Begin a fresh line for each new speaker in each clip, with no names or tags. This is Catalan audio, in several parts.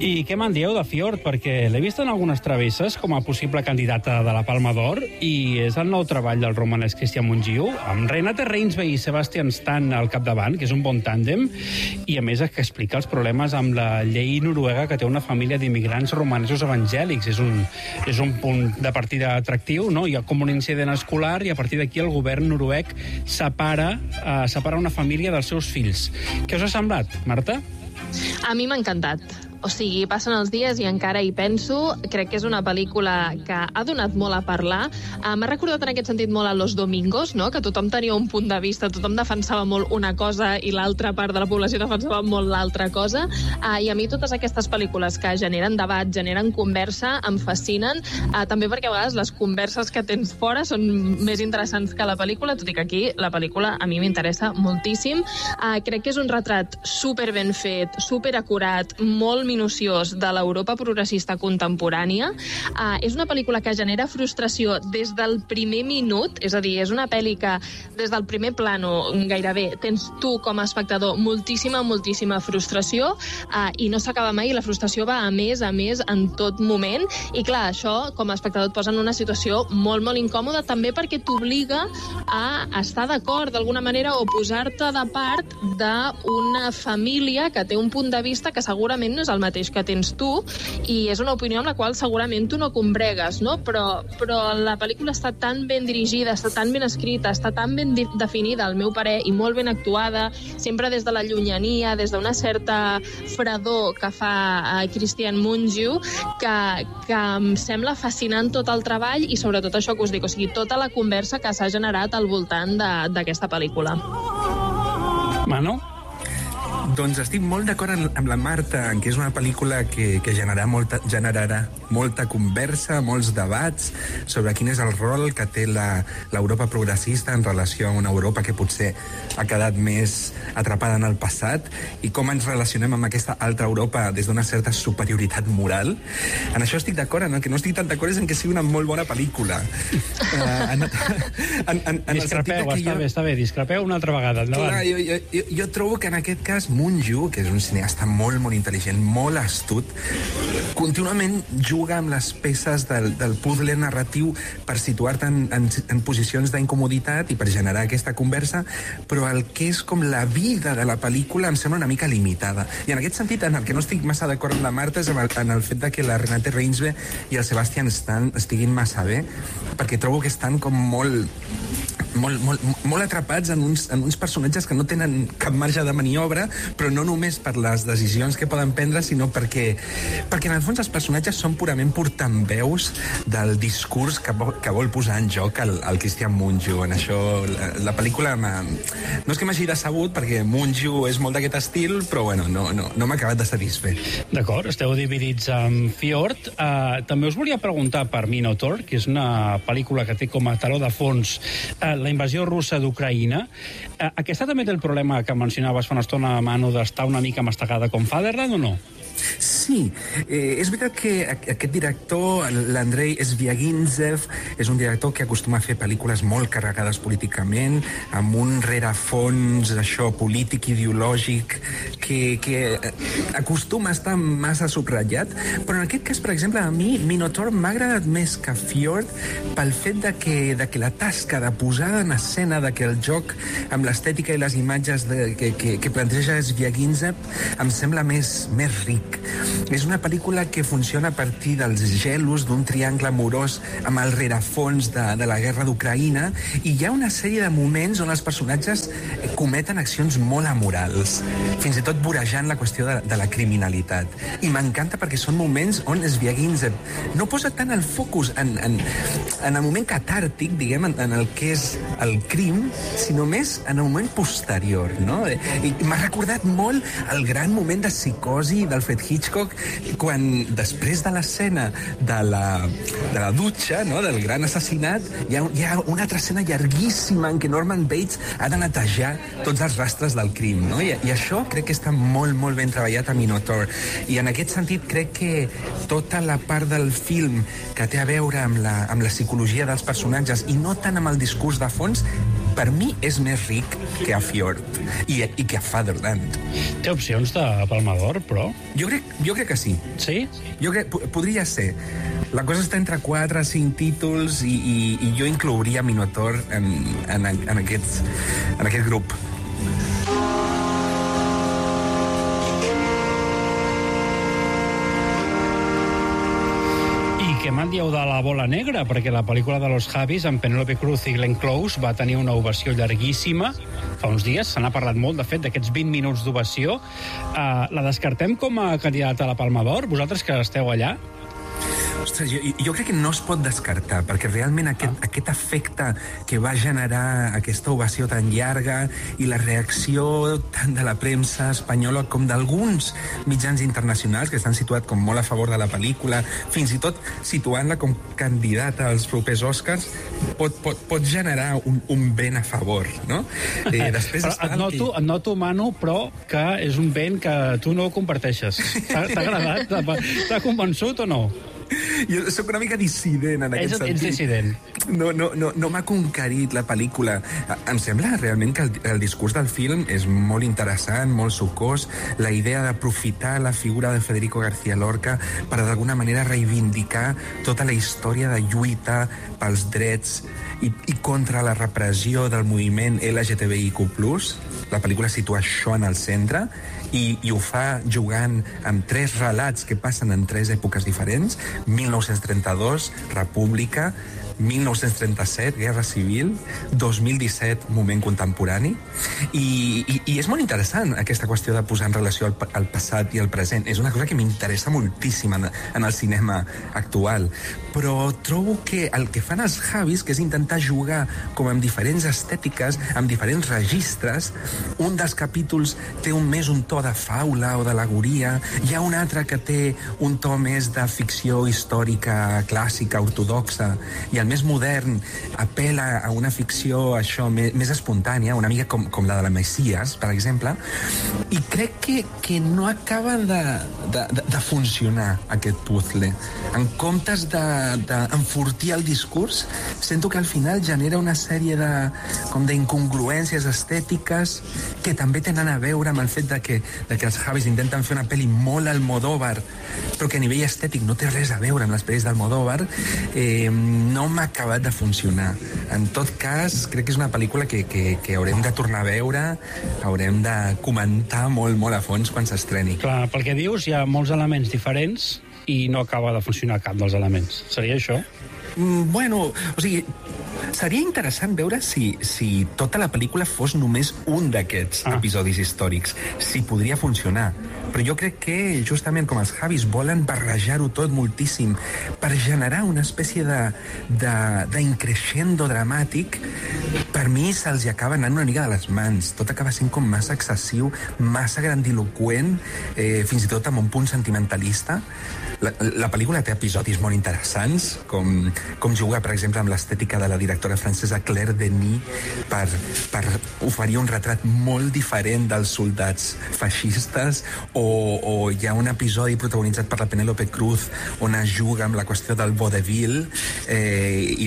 I què me'n dieu de Fjord? Perquè l'he vist en algunes travesses com a possible candidata de la Palma d'Or i és el nou treball del romanès Cristian Mungiu, amb Renate Reinsve i Sebastian Stan al capdavant, que és un bon tàndem, i a més que explica els problemes amb la llei noruega que té una família d'immigrants romanesos evangèlics. És un punt de partida atractiu, no? Hi ha com un incident escolar i a partir d'aquí el govern noruec separa una família dels seus fills. Què us ha semblat, Marta?
A mi m'ha encantat. O sigui, passen els dies i encara hi penso. Crec que és una pel·lícula que ha donat molt a parlar. M'ha recordat en aquest sentit molt a Los Domingos, no? Que tothom tenia un punt de vista, tothom defensava molt una cosa i l'altra part de la població defensava molt l'altra cosa. I a mi totes aquestes pel·lícules que generen debat, generen conversa, em fascinen, també perquè a vegades les converses que tens fora són més interessants que la pel·lícula, tot i que aquí la pel·lícula a mi m'interessa moltíssim. Crec que és un retrat super ben fet, super acurat, molt minuciós de l'Europa progressista contemporània. És una pel·lícula que genera frustració des del primer minut, és a dir, és una pel·li que des del primer plano gairebé tens tu com a espectador moltíssima frustració i no s'acaba mai, la frustració va a més en tot moment i clar, això com a espectador et posa en una situació molt incòmoda també perquè t'obliga a estar d'acord d'alguna manera o posar-te de part d'una família que té un punt de vista que segurament no és el mateix que tens tu i és una opinió amb la qual segurament tu no combregues, no? Però la pel·lícula està tan ben dirigida, està tan ben escrita, està tan ben definida, al meu parer, i molt ben actuada, sempre des de la llunyania, des d'una certa fredor que fa Cristian Mungiu, que em sembla fascinant tot el treball i sobretot això que us dic, o sigui, tota la conversa que s'ha generat al voltant d'aquesta pel·lícula.
Manu?
Doncs estic molt d'acord amb la Marta en que és una pel·lícula que generarà molta conversa, molts debats sobre quin és el rol que té l'Europa progressista en relació a una Europa que potser ha quedat més atrapada en el passat i com ens relacionem amb aquesta altra Europa des d'una certa superioritat moral. En això estic d'acord, en el que no estic tan d'acord és en que sigui una molt bona pel·lícula.
Discrepeu, està bé, discrepeu una altra vegada.
Clar, jo trobo que en aquest cas Mungiu, que és un cineasta molt intel·ligent, molt astut, contínuament juga amb les peces del puzzle narratiu per situar-te en posicions d'incomoditat i per generar aquesta conversa, però el que és com la vida de la pel·lícula em sembla una mica limitada. I en aquest sentit, en el que no estic massa d'acord amb la Marta és en el fet de que la Renate Reinsve i el Sebastian Stan estiguin massa bé, perquè trobo que estan com molt atrapats en uns personatges que no tenen cap marge de maniobra, però no només per les decisions que poden prendre, sinó perquè en el fons els personatges són purament portaveus del discurs que vol posar en joc el Cristian Mungiu. En això, la pel·lícula no és que m'hagi decebut, perquè Mungiu és molt d'aquest estil, però bueno, no m'ha acabat de satisfer.
D'acord, esteu dividits amb Fjord. També us volia preguntar per Minotaur, que és una pel·lícula que té com a taló de fons la invasió russa d'Ucraïna. Aquesta també té el problema que mencionaves fa una estona, Manu, d'estar una mica mastegada com Fatherland, o no?
Sí, és veritat que aquest director, l'Andrei Sviagintsev, és un director que acostuma a fer pel·lícules molt carregades políticament, amb un rerefons polític, ideològic, que acostuma a estar massa subratllat, però en aquest cas, per exemple, a mi Minotaur m'ha agradat més que Fjord pel fet de que la tasca de posada en escena, de que el joc amb l'estètica i les imatges que planteja Sviagintsev em sembla més ric. És una pel·lícula que funciona a partir dels gelos d'un triangle amorós amb el rerefons de la guerra d'Ucraïna, i hi ha una sèrie de moments on els personatges cometen accions molt amorals, fins i tot vorejant la qüestió de la criminalitat. I m'encanta perquè són moments on Sviagintsev no posa tant el focus en el moment catàrtic, diguem, en el que és el crim, sinó més en el moment posterior, no? I m'ha recordat molt el gran moment de psicosi d'Alfred Hitchcock, quan després de l'escena de la dutxa, no?, del gran assassinat, hi ha una altra escena llarguíssima en què Norman Bates ha de netejar tots els rastres del crim, no? I això crec que està molt ben treballat a Minotaur. I en aquest sentit crec que tota la part del film que té a veure amb la psicologia dels personatges i no tant amb el discurs de fons per mi és més ric que a Fjord i que a Fatherland.
Té opcions de Palma d'Or, però?
Jo crec que sí.
Sí?
Jo crec podria ser. La cosa està entre 4 o 5 títols i jo inclouria Minotaur en aquest grup.
Què me'n dieu de La bola negra? Perquè la pel·lícula de Los Javis, amb Penélope Cruz i Glenn Close, va tenir una ovació llarguíssima. Fa uns dies se n'ha parlat molt, de fet, d'aquests 20 minuts d'ovació. La descartem com a candidata a la Palma d'Or? Vosaltres que esteu allà?
Ostres, jo crec que no es pot descartar, perquè realment aquest efecte que va generar aquesta ovació tan llarga i la reacció tant de la premsa espanyola com d'alguns mitjans internacionals que s'han situat com molt a favor de la pel·lícula, fins i tot situant-la com candidata als propers Oscars, pot generar un vent a favor, no? Després
però et noto, Manu, però que és un vent que tu no comparteixes. T'ha agradat? T'ha convençut o no?
Jo soc una mica dissident en aquest sentit.
Ets dissident.
No m'ha conquerit la pel·lícula. Em sembla realment que el discurs del film és molt interessant, molt sucós. La idea d'aprofitar la figura de Federico García Lorca per d'alguna manera reivindicar tota la història de lluita pels drets i contra la repressió del moviment LGTBIQ+. La pel·lícula situa això en el centre i ho fa jugant amb 3 relats que passen en 3 èpoques diferents: 1932, República; 1937, Guerra Civil; 2017, moment contemporani. I és molt interessant aquesta qüestió de posar en relació el passat i el present. És una cosa que m'interessa moltíssim en el cinema actual. Però trobo que el que fan els Javis, que és intentar jugar com amb diferents estètiques, amb diferents registres, un dels capítols té més un to de faula o d'al·legoria, hi ha un altre que té un to més de ficció històrica clàssica, ortodoxa, i el més modern apela a una ficció més espontània, una mica com la de la Messias, per exemple, i crec que no acaba de funcionar aquest puzzle. En comptes d'enfortir el discurs, sento que al final genera una sèrie d'incongruències estètiques que també tenen a veure amb el fet de que els Javis intenten fer una pel·li molt Almodóvar, però que a nivell estètic no té res a veure amb les pel·lis d'Almodóvar. No m'ha acabat de funcionar. En tot cas, crec que és una pel·lícula que haurem de tornar a veure, haurem de comentar molt, molt a fons quan s'estreni.
Clar, pel que dius, hi ha molts elements diferents i no acaba de funcionar cap dels elements. Seria això?
Bueno, o sigui, seria interessant veure si tota la pel·lícula fos només un d'aquests episodis històrics, si podria funcionar. Però jo crec que, justament com els Javis, volen barrejar-ho tot moltíssim per generar una espècie d'increscendo dramàtic. Per mi se'ls acaba anant una mica de les mans. Tot acaba sent com massa excessiu, massa grandiloqüent, fins i tot amb un punt sentimentalista. La pel·lícula té episodis molt interessants, com jugar, per exemple, amb l'estètica de la directora francesa Claire Denis per oferir un retrat molt diferent dels soldats feixistes, o hi ha un episodi protagonitzat per la Penélope Cruz on es juga amb la qüestió del vodevil i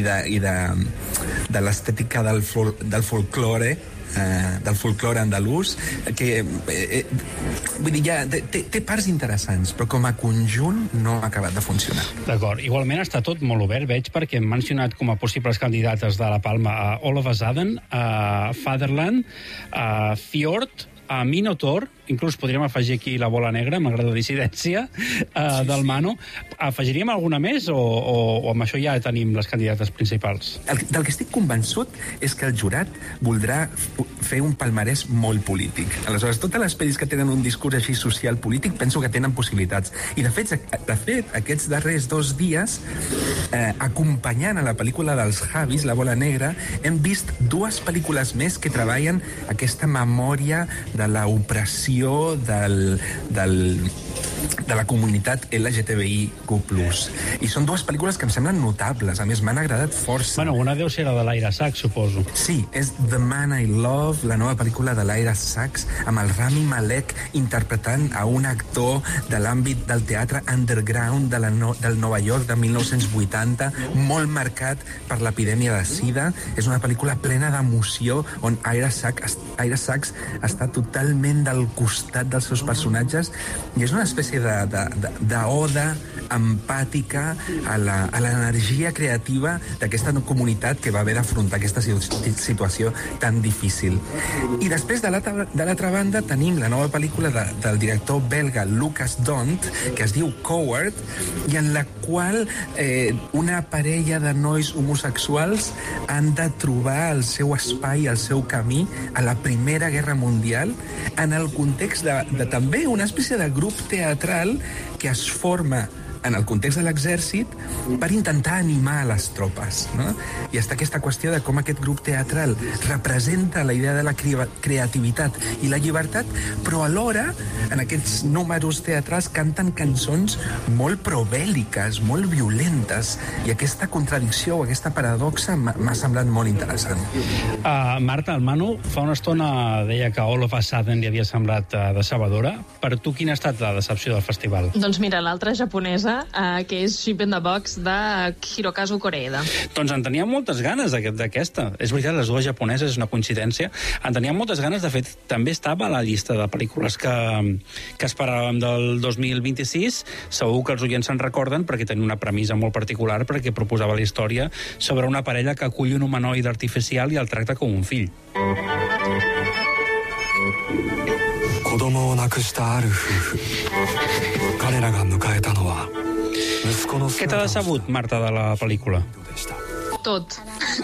de l'estètica del folklore andalús, que vull dir, té parts interessants, però com a conjunt no ha acabat de funcionar.
D'acord. Igualment està tot molt obert, veig, perquè hem mencionat com a possibles candidates de la Palma a All of a Sudden, a Fatherland, a Fjord, a Minotaur, inclús podríem afegir aquí La bola negra, m'agrada la dissidència del Manu. Afegiríem alguna més o amb això ja tenim les candidates principals?
Del que estic convençut és que el jurat voldrà fer un palmarès molt polític. Aleshores, totes les pel·lis que tenen un discurs així social polític penso que tenen possibilitats. I de fet aquests darrers 2 dies, acompanyant a la pel·lícula dels Javis, La bola negra, hem vist 2 pel·lícules més que treballen aquesta memòria de l'opressió, del de la comunitat LGTBIQ+. I són dues pel·lícules que em semblen notables. A més, m'han agradat força.
Bueno, una deu ser la de l'Aira Sachs, suposo.
Sí, és The Man I Love, la nova pel·lícula de l'Aira Sachs, amb el Rami Malek interpretant a un actor de l'àmbit del teatre underground del Nova York de 1980, molt marcat per l'epidèmia de sida. És una pel·lícula plena d'emoció, on Aira Sachs està totalment del costat dels seus personatges, i és una espècie d'oda empàtica a l'energia creativa d'aquesta comunitat que va haver d'afrontar aquesta situació tan difícil. I després, de l'altra banda, tenim la nova pel·lícula del director belga Lucas Dont, que es diu Coward, i en la qual una parella de nois homosexuals han de trobar el seu espai, el seu camí a la Primera Guerra Mundial, en el context de també una espècie de grup teatral que es forma en el context de l'exèrcit per intentar animar les tropes, no? I està aquesta qüestió de com aquest grup teatral representa la idea de la creativitat i la llibertat, però alhora en aquests números teatrals canten cançons molt probèl·liques, molt violentes, i aquesta contradicció o aquesta paradoxa m'ha semblat molt interessant.
Marta, el Manu fa una estona deia que All of a Sudden li havia semblat decebedora. Per tu, quina ha estat la decepció del festival?
Doncs mira, l'altra japonesa, que és Ship in the Box, de Hirokazu Koreeda.
Doncs en tenia moltes ganes d'aquesta. És veritat, les dues japoneses, és una coincidència. En tenia moltes ganes, de fet, també estava a la llista de pel·lícules que esperàvem del 2026. Segur que els oients se'n recorden, perquè tenia una premissa molt particular, perquè proposava la història sobre una parella que acull un humanoide artificial i el tracta com un fill. Què t'ha decebut, Marta, de la pel·lícula?
Tot.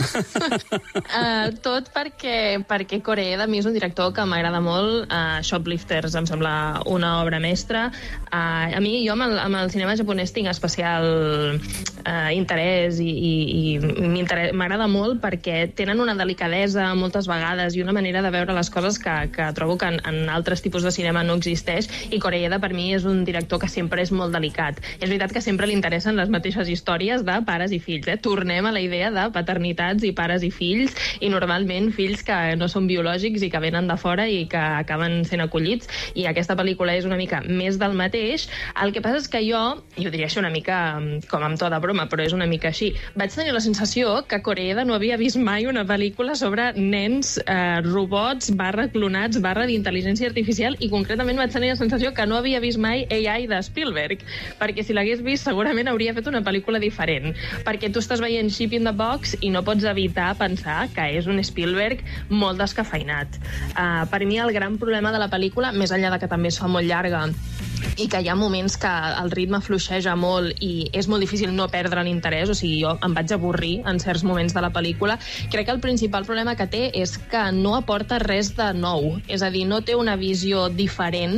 Tot perquè Koreeda a mi és un director que m'agrada molt. Shoplifters em sembla una obra mestra. A mi, jo amb el cinema japonès tinc especial interès i m'agrada molt perquè tenen una delicadesa moltes vegades i una manera de veure les coses que trobo que en altres tipus de cinema no existeix, i Koreeda per mi és un director que sempre és molt delicat. És veritat que sempre li interessen les mateixes històries de pares i fills. Tornem a la idea de paternitats i pares i fills, i normalment fills que no són biològics i que venen de fora i que acaben sent acollits, i aquesta pel·lícula és una mica més del mateix. El que passa és que jo ho diria això una mica com amb to de broma, però és una mica així, vaig tenir la sensació que Koreeda no havia vist mai una pel·lícula sobre nens robots /clonats /d'intel·ligència artificial, i concretament vaig tenir la sensació que no havia vist mai AI de Spielberg, perquè si l'hagués vist segurament hauria fet una pel·lícula diferent, perquè tu estàs veient Ship in the Box i no pots evitar pensar que és un Spielberg molt descafeinat. Per mi el gran problema de la pel·lícula, més enllà de que també es fa molt llarga i que hi ha moments que el ritme fluixeja molt i és molt difícil no perdre l'interès, o sigui, jo em vaig avorrir en certs moments de la pel·lícula, crec que el principal problema que té és que no aporta res de nou, és a dir, no té una visió diferent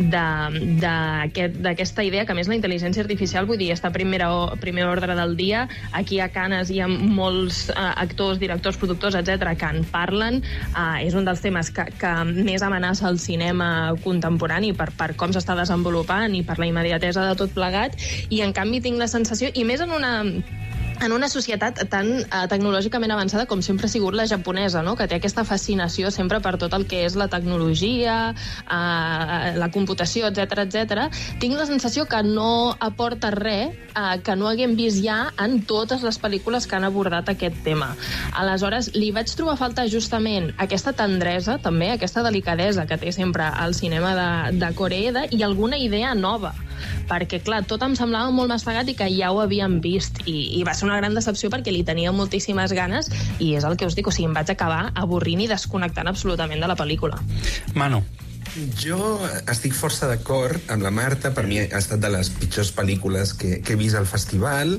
d'aquesta idea, que a més la intel·ligència artificial, vull dir, està a primer ordre del dia. Aquí a Cannes hi ha molts actors, directors, productors, etc que en parlen. És un dels temes que més amenaça el cinema contemporani per com s'està desenvolupant i per la immediatesa de tot plegat, i en canvi tinc la sensació, i més en una societat tan tecnològicament avançada com sempre ha sigut la japonesa, no? Que té aquesta fascinació sempre per tot el que és la tecnologia, la computació, etc. Tinc la sensació que no aporta res que no haguem vist ja en totes les pel·lícules que han abordat aquest tema. Aleshores, li vaig trobar a faltar justament aquesta tendresa, també, aquesta delicadesa que té sempre el cinema de Koreeda, i alguna idea nova, perquè, clar, tot em semblava molt mastegat i que ja ho havíem vist, i va ser una gran decepció perquè li tenia moltíssimes ganes, i és el que us dic, o sigui, em vaig acabar avorrint i desconnectant absolutament de la pel·lícula.
Manu.
Jo estic força d'acord amb la Marta. Per mi ha estat de les pitjors pel·lícules que he vist al festival.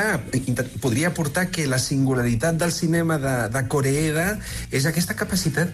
Podria aportar que la singularitat del cinema de Koreeda és aquesta capacitat